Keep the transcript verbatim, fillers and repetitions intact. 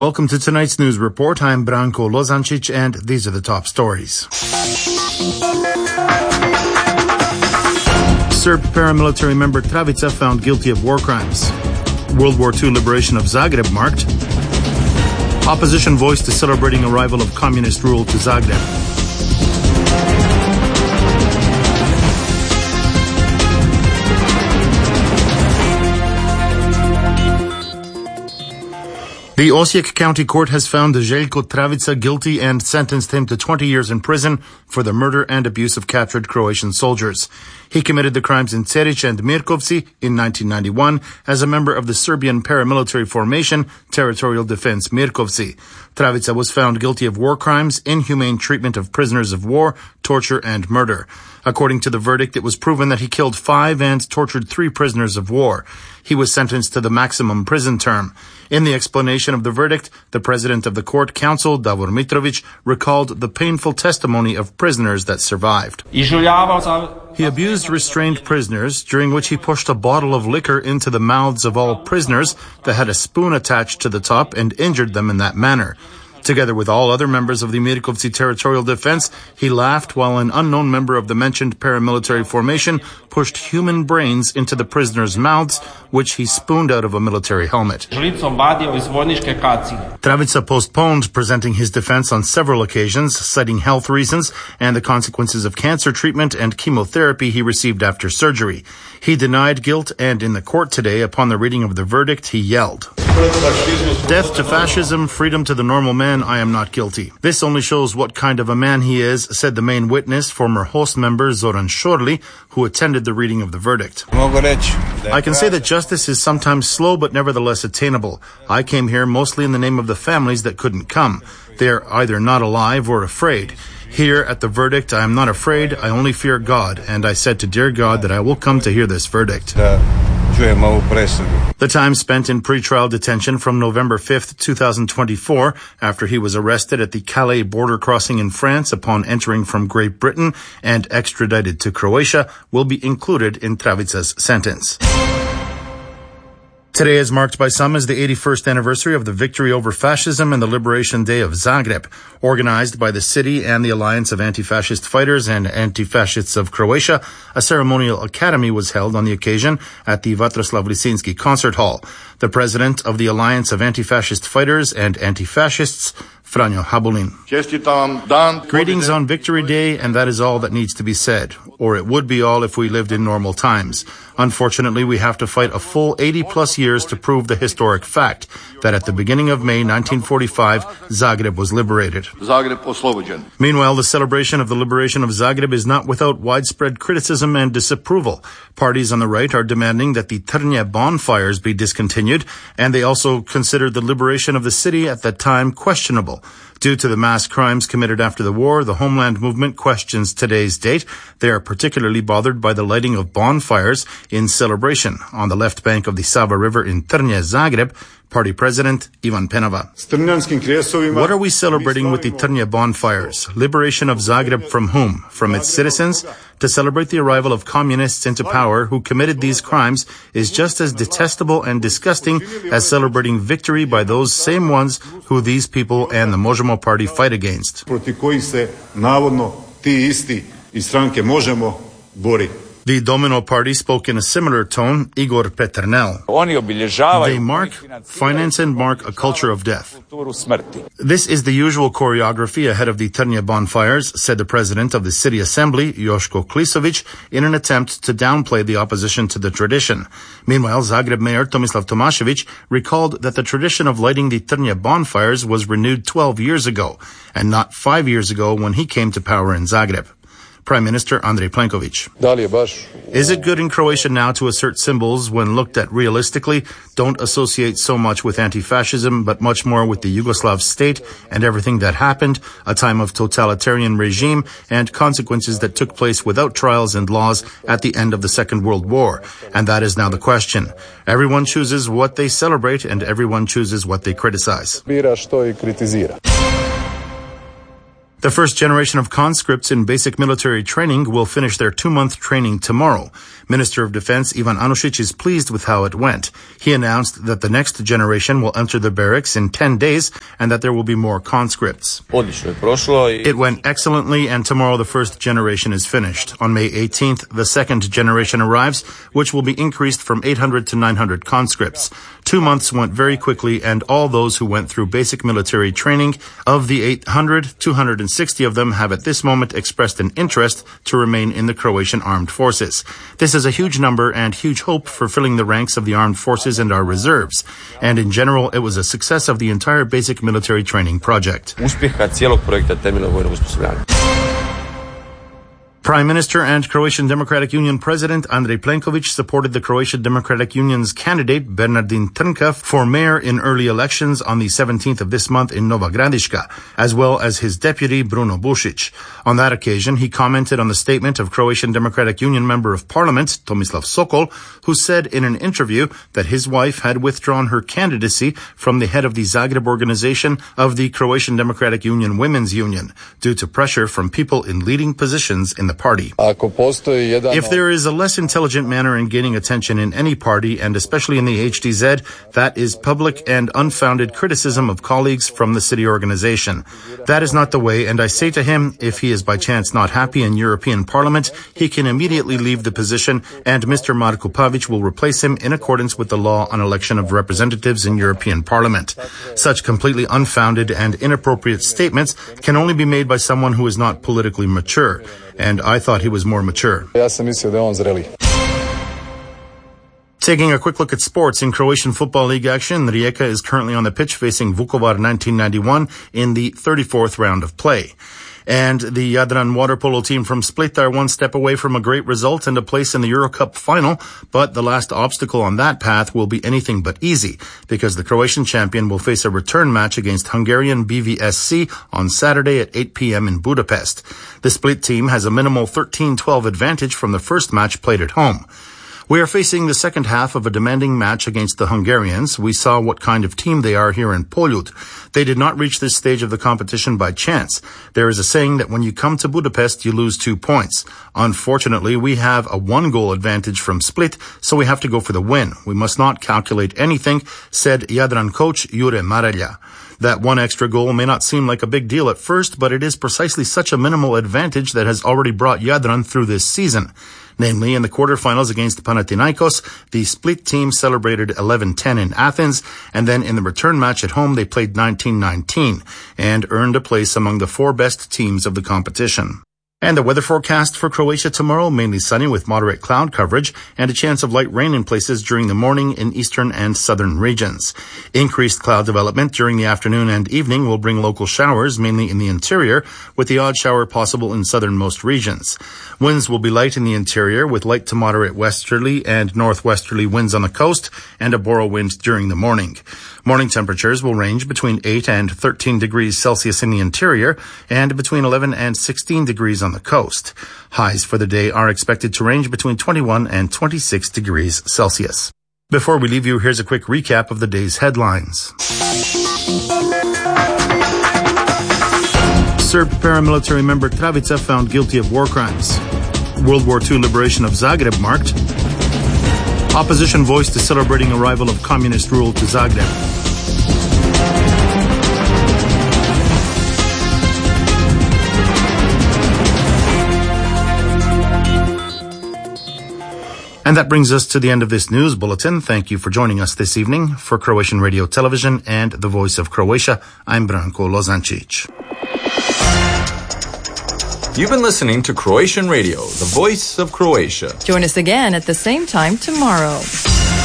Welcome to tonight's news report. I'm Branko Lozancic, and these are the top stories. Serb paramilitary member Travica found guilty of war crimes. World War Two liberation of Zagreb marked. Opposition voice to celebrating arrival of communist rule to Zagreb. The Osijek County Court has found Željko Travica guilty and sentenced him to twenty years in prison for the murder and abuse of captured Croatian soldiers. He committed the crimes in Cerić and Mirkovci in nineteen ninety-one as a member of the Serbian paramilitary formation Territorial Defense Mirkovci. Travica was found guilty of war crimes, inhumane treatment of prisoners of war, torture, and murder. According to the verdict, it was proven that he killed five and tortured three prisoners of war. He was sentenced to the maximum prison term. In the explanation of the verdict, the president of the court counsel, Davor Mitrovic, recalled the painful testimony of prisoners that survived. He abused restrained prisoners, during which he pushed a bottle of liquor into the mouths of all prisoners that had a spoon attached to the top and injured them in that manner. Together with all other members of the Mirkovci Territorial Defense, he laughed while an unknown member of the mentioned paramilitary formation pushed human brains into the prisoners' mouths, which he spooned out of a military helmet. Travica postponed presenting his defense on several occasions, citing health reasons and the consequences of cancer treatment and chemotherapy he received after surgery. He denied guilt, and in the court today, upon the reading of the verdict, he yelled, "Death to fascism, freedom to the normal man, I am not guilty." This only shows what kind of a man he is, said the main witness, former host member Zoran Shorli, who attended the reading of the verdict. I can say that justice is sometimes slow but nevertheless attainable. I came here mostly in the name of the families that couldn't come. They are either not alive or afraid. Here at the verdict, I am not afraid, I only fear God, and I said to dear God that I will come to hear this verdict. The time spent in pretrial detention from November fifth, twenty twenty-four, after he was arrested at the Calais border crossing in France upon entering from Great Britain and extradited to Croatia, will be included in Travica's sentence. Today is marked by some as the eighty-first anniversary of the victory over fascism and the Liberation Day of Zagreb. Organized by the city and the Alliance of Anti-Fascist Fighters and Anti-Fascists of Croatia, a ceremonial academy was held on the occasion at the Vatroslav Lisinski Concert Hall. The president of the Alliance of Anti-Fascist Fighters and Anti-Fascists, Franjo Habulin. Greetings on Victory Day, and that is all that needs to be said. Or it would be all if we lived in normal times. Unfortunately, we have to fight a full eighty plus years to prove the historic fact that at the beginning of May nineteen forty-five, Zagreb was liberated. Meanwhile, the celebration of the liberation of Zagreb is not without widespread criticism and disapproval. Parties on the right are demanding that the Trnje bonfires be discontinued, and they also consider the liberation of the city at that time questionable. Due to the mass crimes committed after the war, the Homeland Movement questions today's date. They are particularly bothered by the lighting of bonfires in celebration on the left bank of the Sava River in Trnje, Zagreb. Party President Ivan Penava. What are we celebrating with the Trnje bonfires? Liberation of Zagreb from whom? From its citizens? To celebrate the arrival of communists into power who committed these crimes is just as detestable and disgusting as celebrating victory by those same ones who these people and the Možemo party fight against. The Domino Party spoke in a similar tone, Igor Peternel. They mark, finance and mark a culture of death. This is the usual choreography ahead of the Trnje bonfires, said the president of the city assembly, Joško Klisović, in an attempt to downplay the opposition to the tradition. Meanwhile, Zagreb mayor Tomislav Tomašević recalled that the tradition of lighting the Trnje bonfires was renewed twelve years ago, and not five years ago when he came to power in Zagreb. Prime Minister Andrej Plenković. Is it good in Croatia now to assert symbols when looked at realistically don't associate so much with anti-fascism but much more with the Yugoslav state and everything that happened, a time of totalitarian regime and consequences that took place without trials and laws at the end of the Second World War? And that is now the question. Everyone chooses what they celebrate and everyone chooses what they criticize. The first generation of conscripts in basic military training will finish their two-month training tomorrow. Minister of Defense Ivan Anušić is pleased with how it went. He announced that the next generation will enter the barracks in ten days and that there will be more conscripts. It went excellently, and tomorrow the first generation is finished. On May eighteenth, the second generation arrives, which will be increased from eight hundred to nine hundred conscripts. Two months went very quickly, and all those who went through basic military training, of the eight hundred, two hundred sixty of them have at this moment expressed an interest to remain in the Croatian armed forces. This is a huge number and huge hope for filling the ranks of the armed forces and our reserves. And in general, it was a success of the entire basic military training project. Prime Minister and Croatian Democratic Union President Andrej Plenković supported the Croatian Democratic Union's candidate Bernardin Trnka for mayor in early elections on the seventeenth of this month in Nova Gradiška, as well as his deputy Bruno Bušić. On that occasion, he commented on the statement of Croatian Democratic Union Member of Parliament Tomislav Sokol, who said in an interview that his wife had withdrawn her candidacy from the head of the Zagreb organization of the Croatian Democratic Union Women's Union due to pressure from people in leading positions in the party. If there is a less intelligent manner in gaining attention in any party, and especially in the H D Z, that is public and unfounded criticism of colleagues from the city organization. That is not the way, and I say to him, if he is by chance not happy in European Parliament, he can immediately leave the position, and Mister Marko Pavić will replace him in accordance with the law on election of representatives in European Parliament. Such completely unfounded and inappropriate statements can only be made by someone who is not politically mature. And I thought he was more mature. Taking a quick look at sports in Croatian Football League action, Rijeka is currently on the pitch facing Vukovar nineteen ninety-one in the thirty-fourth round of play. And the Jadran water polo team from Split are one step away from a great result and a place in the Eurocup final, but the last obstacle on that path will be anything but easy, because the Croatian champion will face a return match against Hungarian B V S C on Saturday at eight p.m. in Budapest. The Split team has a minimal thirteen twelve advantage from the first match played at home. We are facing the second half of a demanding match against the Hungarians. We saw what kind of team they are here in Poljud. They did not reach this stage of the competition by chance. There is a saying that when you come to Budapest, you lose two points. Unfortunately, we have a one-goal advantage from Split, so we have to go for the win. We must not calculate anything, said Jadran coach Jure Marelja. That one extra goal may not seem like a big deal at first, but it is precisely such a minimal advantage that has already brought Jadran through this season. Namely, in the quarterfinals against Panathinaikos, the Split team celebrated eleven ten in Athens, and then in the return match at home they played nineteen nineteen and earned a place among the four best teams of the competition. And the weather forecast for Croatia tomorrow, mainly sunny with moderate cloud coverage and a chance of light rain in places during the morning in eastern and southern regions. Increased cloud development during the afternoon and evening will bring local showers, mainly in the interior, with the odd shower possible in southernmost regions. Winds will be light in the interior with light to moderate westerly and northwesterly winds on the coast and a boro wind during the morning. Morning temperatures will range between eight and thirteen degrees Celsius in the interior and between eleven and sixteen degrees on the coast. Highs for the day are expected to range between twenty-one and twenty-six degrees Celsius. Before we leave you, here's a quick recap of the day's headlines. Serb paramilitary member Travica found guilty of war crimes. World War Two liberation of Zagreb marked. Opposition voiced to celebrating arrival of communist rule to Zagreb. And that brings us to the end of this news bulletin. Thank you for joining us this evening. For Croatian Radio Television and the Voice of Croatia, I'm Branko Lozancic. You've been listening to Croatian Radio, the Voice of Croatia. Join us again at the same time tomorrow.